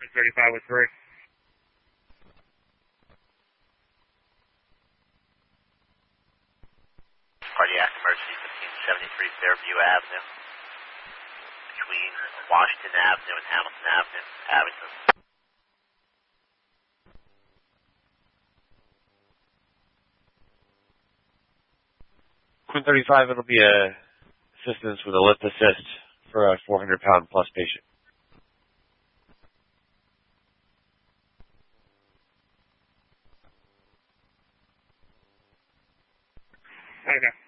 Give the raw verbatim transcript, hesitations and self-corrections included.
thirty-five with three. Cardiac emergency fifteen seventy-three Fairview Avenue, between Washington Avenue and Hamilton Avenue, Abington. Queen thirty-five, it'll be a assistance with a lift assist for a four hundred pound plus patient. Okay.